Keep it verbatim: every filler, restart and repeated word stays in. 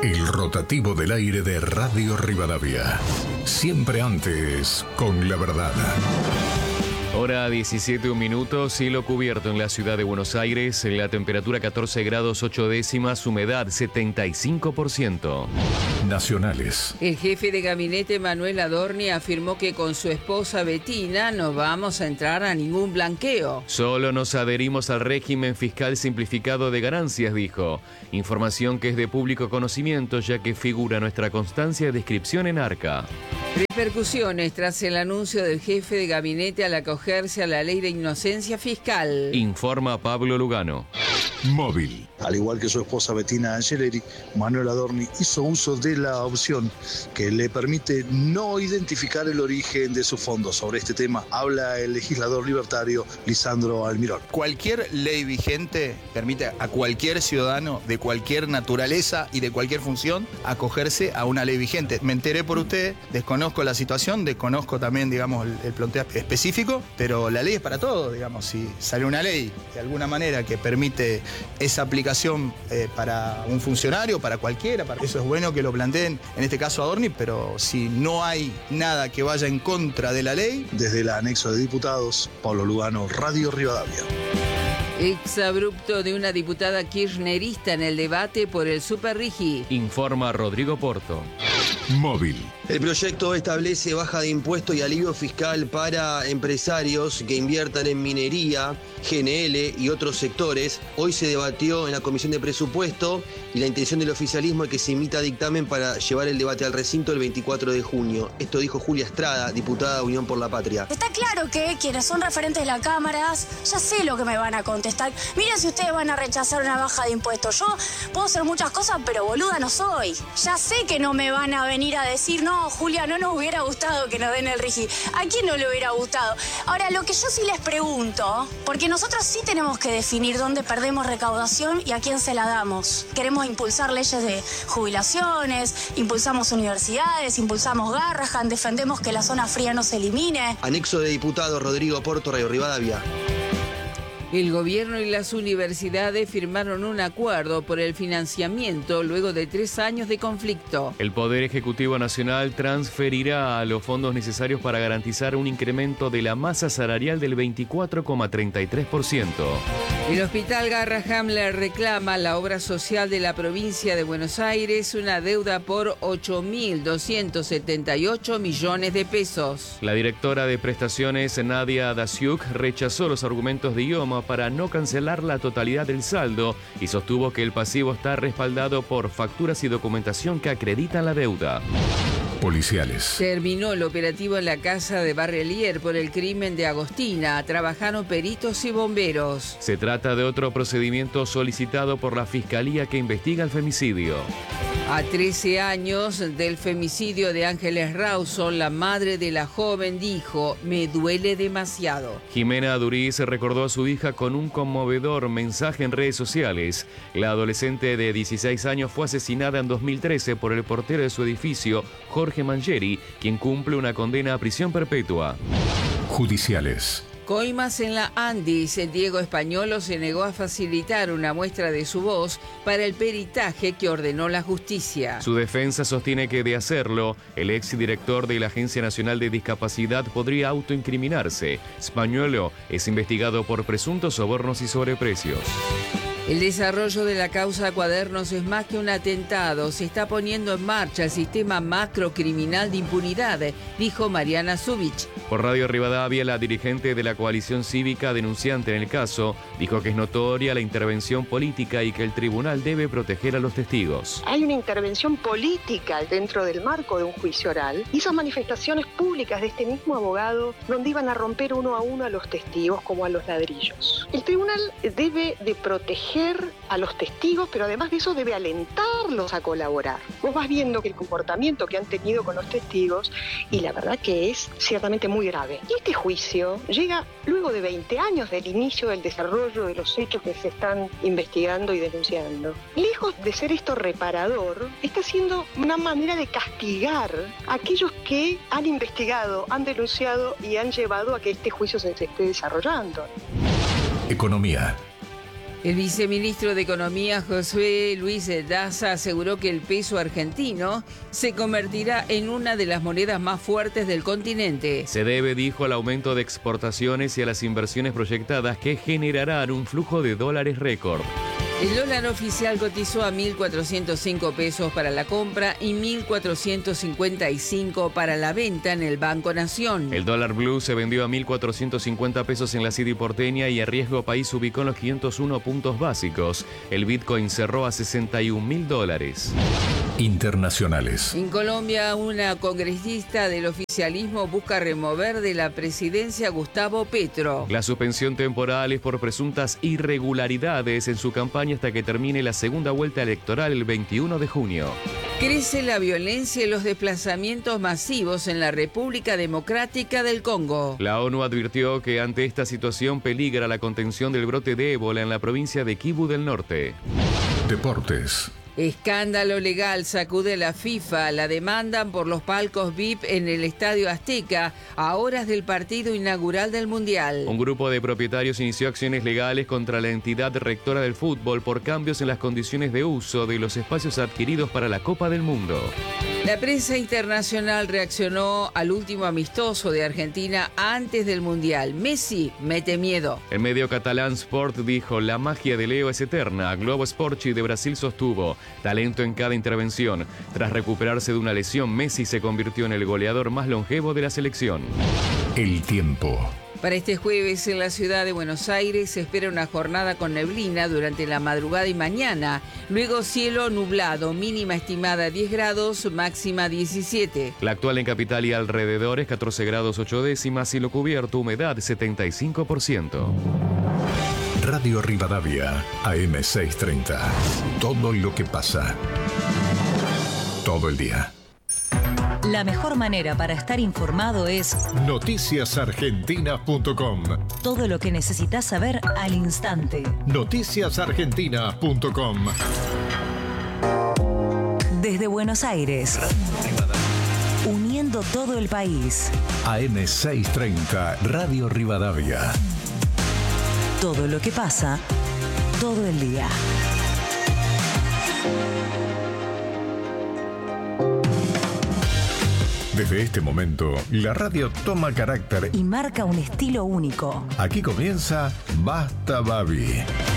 El rotativo del aire de Radio Rivadavia. Siempre antes, con la verdad. Hora diecisiete minutos, cielo cubierto en la ciudad de Buenos Aires, la temperatura catorce grados ocho décimas, humedad setenta y cinco por ciento. Nacionales. El jefe de gabinete Manuel Adorni afirmó que con su esposa Bettina no vamos a entrar a ningún blanqueo. Solo nos adherimos al régimen fiscal simplificado de ganancias, dijo. Información que es de público conocimiento ya que figura nuestra constancia de descripción en Arca. Repercusiones tras el anuncio del jefe de gabinete al acogerse a la ley de inocencia fiscal. Informa Pablo Lugano. Móvil. Al igual que su esposa Bettina Angeleri, Manuel Adorni hizo uso de la opción que le permite no identificar el origen de sus fondos. Sobre este tema habla el legislador libertario Lisandro Almirón. Cualquier ley vigente permite a cualquier ciudadano de cualquier naturaleza y de cualquier función acogerse a una ley vigente. Me enteré por usted, desconozco la situación, desconozco también, digamos, el, el planteo específico, pero la ley es para todos, digamos. Si sale una ley de alguna manera que permite esa aplicación eh, para un funcionario, para cualquiera, para eso es bueno que lo planteen, en este caso Adorni, pero si no hay nada que vaya en contra de la ley. Desde el anexo de diputados, Pablo Lugano, Radio Rivadavia. Exabrupto de una diputada kirchnerista en el debate por el Superrigi. Informa Rodrigo Porto. Móvil. El proyecto establece baja de impuestos y alivio fiscal para empresarios que inviertan en minería, G N L y otros sectores. Hoy se debatió en la Comisión de Presupuesto y la intención del oficialismo es que se emita dictamen para llevar el debate al recinto el veinticuatro de junio. Esto dijo Julia Estrada, diputada de Unión por la Patria. Está claro que quienes son referentes de las cámaras, ya sé lo que me van a contestar. Miren si ustedes van a rechazar una baja de impuestos. Yo puedo hacer muchas cosas, pero boluda no soy. Ya sé que no me van a venir a decir, no, Julia, no nos hubiera gustado que nos den el RIGI. ¿A quién no le hubiera gustado? Ahora, lo que yo sí les pregunto, porque nosotros sí tenemos que definir dónde perdemos recaudación y a quién se la damos. Queremos impulsar leyes de jubilaciones, impulsamos universidades, impulsamos Garrahan, defendemos que la zona fría no se elimine. Anexo de diputado Rodrigo Porto, Radio Rivadavia. El gobierno y las universidades firmaron un acuerdo por el financiamiento luego de tres años de conflicto. El Poder Ejecutivo Nacional transferirá los fondos necesarios para garantizar un incremento de la masa salarial del veinticuatro coma treinta y tres por ciento. El Hospital Garrahan le reclama a la obra social de la provincia de Buenos Aires una deuda por ocho mil doscientos setenta y ocho millones de pesos. La directora de prestaciones, Nadia Daciuk, rechazó los argumentos de IOMA para no cancelar la totalidad del saldo y sostuvo que el pasivo está respaldado por facturas y documentación que acreditan la deuda. Policiales. Terminó el operativo en la casa de Barrelier por el crimen de Agostina. Trabajaron peritos y bomberos. Se trata de otro procedimiento solicitado por la Fiscalía que investiga el femicidio. A trece años del femicidio de Ángeles Rawson, la madre de la joven dijo, me duele demasiado. Jimena Duriz recordó a su hija con un conmovedor mensaje en redes sociales. La adolescente de dieciséis años fue asesinada en dos mil trece por el portero de su edificio, Jorge Mangieri, quien cumple una condena a prisión perpetua. Judiciales. Coimas en la Andis. Diego Españolo se negó a facilitar una muestra de su voz para el peritaje que ordenó la justicia. Su defensa sostiene que de hacerlo, el exdirector de la Agencia Nacional de Discapacidad podría autoincriminarse. Españolo es investigado por presuntos sobornos y sobreprecios. El desarrollo de la causa Cuadernos es más que un atentado. Se está poniendo en marcha el sistema macrocriminal de impunidad, dijo Mariana Zubich. Por Radio Rivadavia, la dirigente de la coalición cívica denunciante en el caso dijo que es notoria la intervención política y que el tribunal debe proteger a los testigos. Hay una intervención política dentro del marco de un juicio oral y esas manifestaciones públicas de este mismo abogado donde iban a romper uno a uno a los testigos como a los ladrillos. El tribunal debe de proteger a los testigos, pero además de eso debe alentarlos a colaborar. Vos vas viendo que el comportamiento que han tenido con los testigos, y la verdad que es ciertamente muy grave. Y este juicio llega luego de veinte años del inicio del desarrollo de los hechos que se están investigando y denunciando. Lejos de ser esto reparador, está siendo una manera de castigar a aquellos que han investigado, han denunciado y han llevado a que este juicio se, se esté desarrollando. Economía. El viceministro de Economía, José Luis Daza, aseguró que el peso argentino se convertirá en una de las monedas más fuertes del continente. Se debe, dijo, al aumento de exportaciones y a las inversiones proyectadas que generarán un flujo de dólares récord. El dólar oficial cotizó a mil cuatrocientos cinco pesos para la compra y mil cuatrocientos cincuenta y cinco para la venta en el Banco Nación. El dólar blue se vendió a mil cuatrocientos cincuenta pesos en la City porteña y a riesgo país se ubicó en los quinientos uno puntos básicos. El Bitcoin cerró a sesenta y un mil dólares. Internacionales. En Colombia, una congresista del oficialismo busca remover de la presidencia a Gustavo Petro. La suspensión temporal es por presuntas irregularidades en su campaña hasta que termine la segunda vuelta electoral el veintiuno de junio. Crece la violencia y los desplazamientos masivos en la República Democrática del Congo. La ONU advirtió que ante esta situación peligra la contención del brote de ébola en la provincia de Kivu del Norte. Deportes. Escándalo legal sacude la FIFA. La demandan por los palcos V I P en el Estadio Azteca a horas del partido inaugural del Mundial. Un grupo de propietarios inició acciones legales contra la entidad rectora del fútbol por cambios en las condiciones de uso de los espacios adquiridos para la Copa del Mundo. La prensa internacional reaccionó al último amistoso de Argentina antes del Mundial. Messi mete miedo. El medio catalán Sport dijo: la magia de Leo es eterna. Globo Esporte de Brasil sostuvo: talento en cada intervención. Tras recuperarse de una lesión, Messi se convirtió en el goleador más longevo de la selección. El tiempo. Para este jueves en la ciudad de Buenos Aires se espera una jornada con neblina durante la madrugada y mañana. Luego cielo nublado, mínima estimada diez grados, máxima diecisiete. La actual en capital y alrededores catorce grados ocho décimas, cielo cubierto, humedad setenta y cinco por ciento. Radio Rivadavia, A M seiscientos treinta. Todo lo que pasa. Todo el día. La mejor manera para estar informado es noticias argentinas punto com. Todo lo que necesitas saber al instante. noticias argentinas punto com. Desde Buenos Aires, uniendo todo el país. A M seiscientos treinta, Radio Rivadavia. Todo lo que pasa, todo el día. Desde este momento, la radio toma carácter y marca un estilo único. Aquí comienza Basta Babi.